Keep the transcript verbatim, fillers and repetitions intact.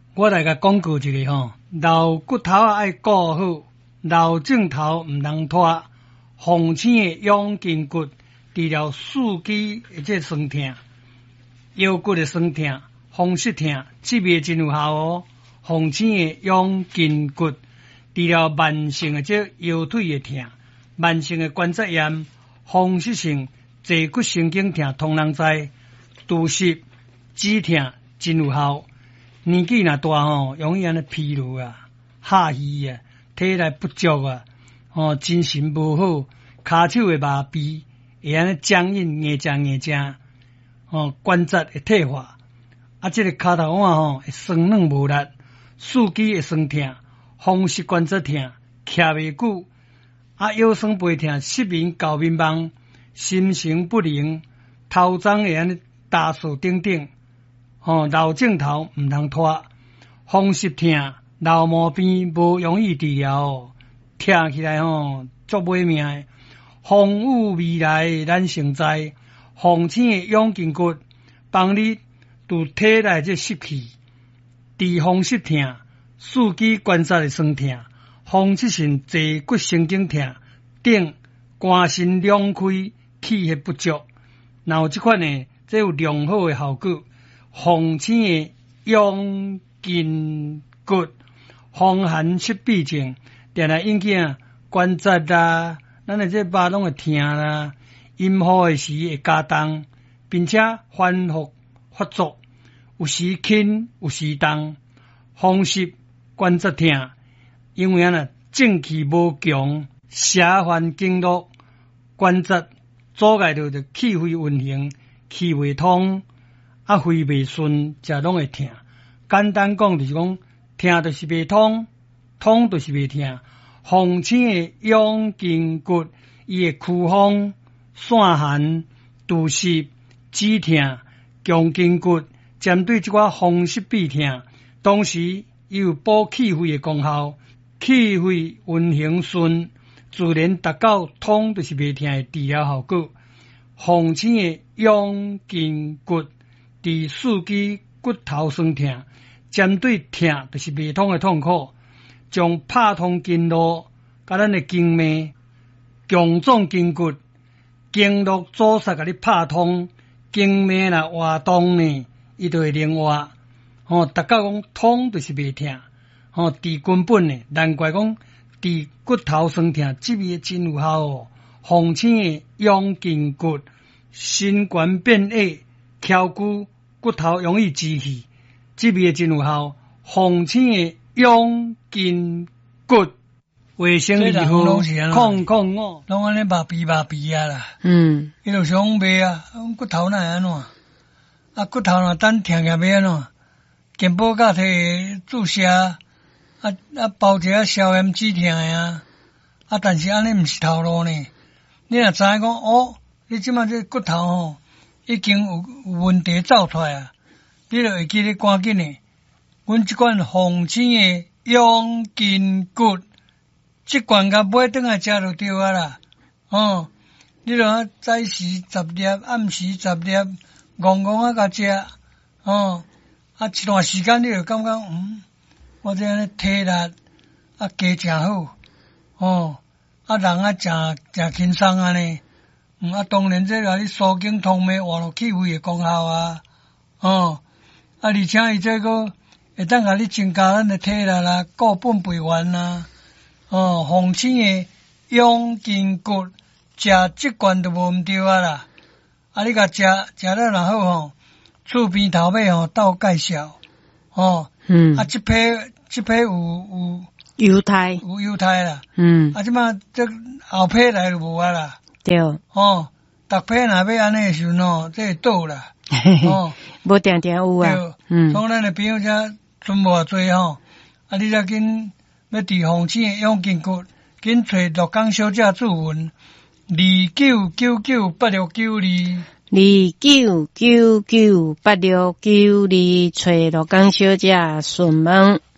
我来甲讲过一个吼，老骨头啊爱顾好，老镜头毋通拖。红星的养筋骨，治疗四肢的这酸痛、腰骨的酸痛、风湿痛，这味真有效哦。红星的养筋骨，治疗慢性的这腰腿的痛、慢性的关节炎、风湿性坐骨神经痛，通人知。拄湿、止痛真有效。年纪若大吼，容易安尼疲劳啊、下虚啊、体力不足啊。哦，精神无好，骹手会麻痹，会安尼僵硬、硬正硬正，哦，关节会退化，啊，这个骹头腕吼会酸软无力，四肢会酸痛，风湿关节痛，徛袂久，啊，腰酸背痛，失眠、搞迷茫，心神不宁，头鬃会安尼打数等等，哦，老镜头毋通拖，风湿痛、老毛病无容易治疗哦。听起来吼足买命的，风雨未来咱成知，红星的养筋骨帮你拄体内这湿气，治风湿痛、四肢关节的酸痛、风湿性坐骨神经痛等肝肾两开、气血不足，然后这款呢，这有良好的效果。红星的养筋骨，风寒湿痹症。定来引起啊关节啦，咱的这肉拢会痛啦，阴雨的时会加重，并且反复发作，有时轻，有时重，风湿关节痛，因为啊呢正气无强，邪烦经络，关节阻碍着着气血运行，气未通，啊肺未顺，才拢会痛。简单讲就是讲，痛就是未通。通就是袂痛，红星的养筋骨，伊会驱风、散寒、除湿、止痛、强筋骨，针对这款风湿痹痛，同时伊有补气血的功效，气血运行顺，自然达到通就是袂痛的治疗效果。红星的养筋骨，治四肢骨头酸痛，针对痛就是袂通的痛苦。将拍通经络，甲咱的经脉强壮筋骨，经络阻塞，甲你拍通，经脉若活动呢，伊就会灵活。哦，大家讲通就是袂痛，哦，治根本呢，难怪讲治骨头酸痛，这味真有效哦。红星的养筋骨，心肝变矮、翘骨、骨头容易积气，这味真有效。红星的养筋骨，卫生以后，抗抗哦， 拢安尼麻痹麻痹啊啦。 嗯， 伊就想袂啊，骨头哪会安怎？啊，骨头若等疼下要安怎？健保甲摕注射，啊啊包一下消炎止痛的啊。啊，但是安尼毋是头路呢。你若知影讲哦，你即摆这骨头吼已经有有问题走出来啊，你就会记得赶紧的。阮即款红星的养筋骨，即罐甲买转来食就对啊啦。哦，你著早时十粒，暗时十粒，戆戆啊甲食。哦，啊一段时间你就感觉嗯，我这安尼体力啊加诚好。哦，啊人啊诚诚轻松安尼。嗯啊，当然这甲你疏经通脉、活络气血的功效啊。哦，啊而且伊这个。会当甲你增加咱的体力啦，固本培元啦。哦，红星的养筋骨，食即罐都无毋对啊啦。啊，你甲食食了然后吼，厝边头尾吼斗介绍。哦， 嗯， 啊，即批即批有有犹太， 有犹太啦。 嗯， 啊，即摆这后批来就无啊啦。 对。 哦，逐批若要安尼的时阵哦，这会倒啦。 哦，无定定有啊。 对， 嗯， 从咱的朋友遮。存无偌济吼，啊！你则紧要治红星的养筋骨，紧找鹿港小姐主文二九九九八六九二， 二九九九八六九二，找鹿港小姐询问。